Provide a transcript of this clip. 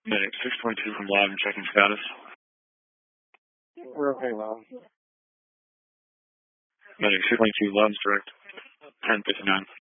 Medic 622 from Loudon, checking status. We're okay, Loudon. Medic 622, Loudon's direct, 1059.